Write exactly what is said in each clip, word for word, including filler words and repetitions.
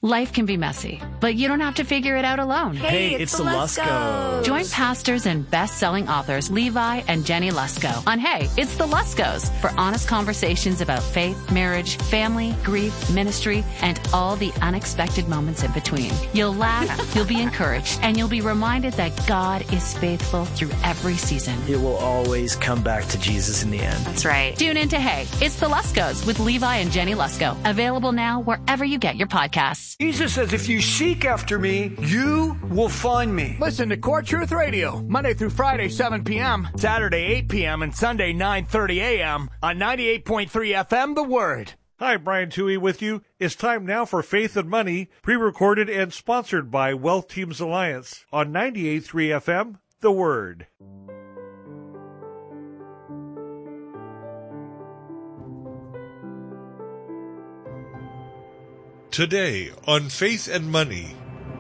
Life can be messy, but you don't have to figure it out alone. Hey, Hey, it's, it's the the Luskos. Join pastors and best-selling authors Levi and Jenny Lusko on Hey, It's the Luskos for honest conversations about faith, marriage, family, grief, ministry, and all the unexpected moments in between. You'll laugh, you'll be encouraged, and you'll be reminded that God is faithful through every season. It will always come back to Jesus in the end. That's right. Tune in to Hey, It's the Luskos with Levi and Jenny Lusko. Available now wherever you get your podcasts. Jesus says, if you seek after me, you will find me. Listen to Core Truth Radio, Monday through Friday, seven p.m., Saturday, eight p.m., and Sunday, nine thirty a.m. on ninety-eight point three F M, The Word. Hi, Brian Toohey with you. It's time now for Faith and Money, pre-recorded and sponsored by Wealth Teams Alliance on ninety-eight point three F M, The Word. Today on Faith and Money.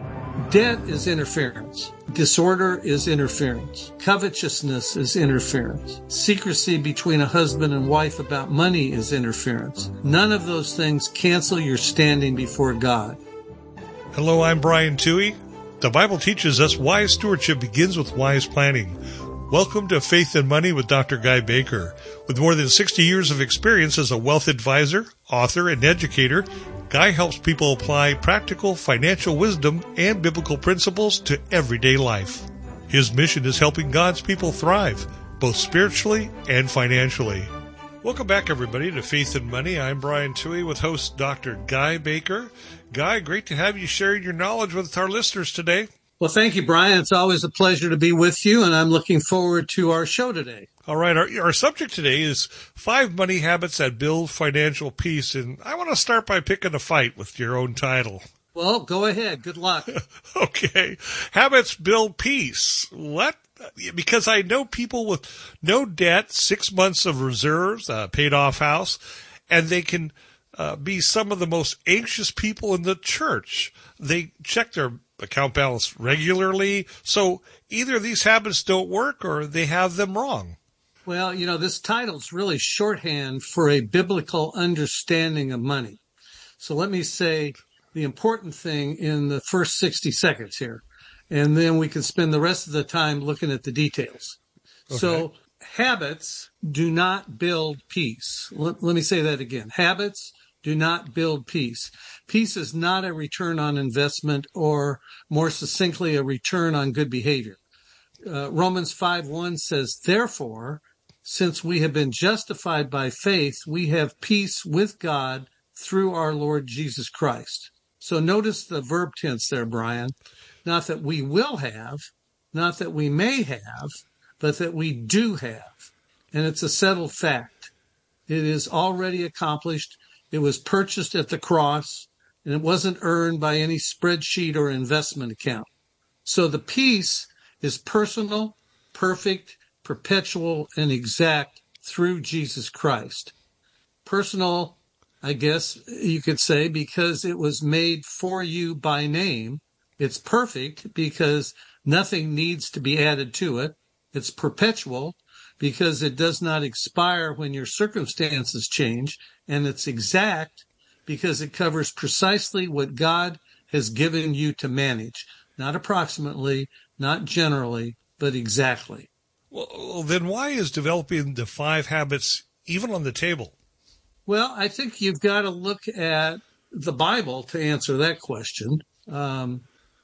Debt is interference. Disorder is interference. Covetousness is interference. Secrecy between a husband and wife about money is interference. None of those things cancel your standing before God. Hello, I'm Brian Toohey. The Bible teaches us wise stewardship begins with wise planning. Welcome to Faith and Money with Doctor Guy Baker. With more than sixty years of experience as a wealth advisor, author, and educator, Guy helps people apply practical financial wisdom and biblical principles to everyday life. His mission is helping God's people thrive, both spiritually and financially. Welcome back, everybody, to Faith and Money. I'm Brian Toohey with host Doctor Guy Baker. Guy, great to have you sharing your knowledge with our listeners today. Well, thank you, Brian. It's always a pleasure to be with you, and I'm looking forward to our show today. All right, our, our subject today is five money habits that build financial peace, and I want to start by picking a fight with your own title. Well, go ahead. Good luck. Okay. Habits build peace. What? Because I know people with no debt, six months of reserves, a paid off house, and they can uh, be some of the most anxious people in the church. They check their account balance regularly. So either these habits don't work or they have them wrong. Well, you know, this title's really shorthand for a biblical understanding of money. So let me say the important thing in the first sixty seconds here, and then we can spend the rest of the time looking at the details. Okay. So habits do not build peace. Let, let me say that again. Habits do not build peace. Peace is not a return on investment, or more succinctly, a return on good behavior. Uh, Romans five one says, therefore, since we have been justified by faith, we have peace with God through our Lord Jesus Christ. So notice the verb tense there, Brian. Not that we will have, not that we may have, but that we do have. And it's a settled fact. It is already accomplished. It was purchased at the cross, and it wasn't earned by any spreadsheet or investment account. So the peace is personal, perfect, perpetual, and exact through Jesus Christ. Personal, I guess you could say, because it was made for you by name. It's perfect because nothing needs to be added to it. It's perpetual because it does not expire when your circumstances change. And it's exact because it covers precisely what God has given you to manage. Not approximately, not generally, but exactly. Well, then why is developing the five habits even on the table? Well, I think you've got to look at the Bible to answer that question. Um,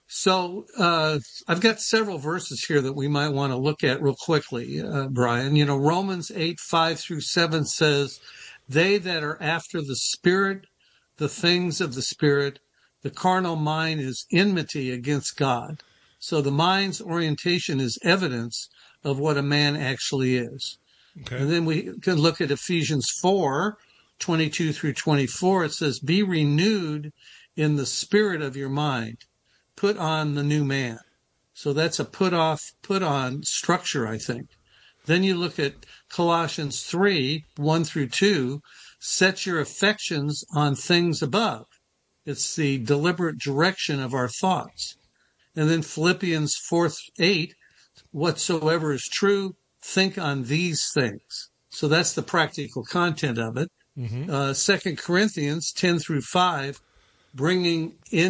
so uh, I've got several verses here that we might want to look at real quickly, uh, Brian. You know, Romans eight, five through seven says, they that are after the Spirit, the things of the Spirit, the carnal mind is enmity against God. So the mind's orientation is evidence of what a man actually is. Okay. And then we can look at Ephesians four, twenty-two through twenty-four. It says, be renewed in the spirit of your mind. Put on the new man. So that's a put off, put on structure, I think. Then you look at Colossians three, one through two. Set your affections on things above. It's the deliberate direction of our thoughts. And then Philippians four, eight, whatsoever is true, think on these things. So that's the practical content of it. Mm-hmm. Uh, Second Corinthians ten through five, bringing in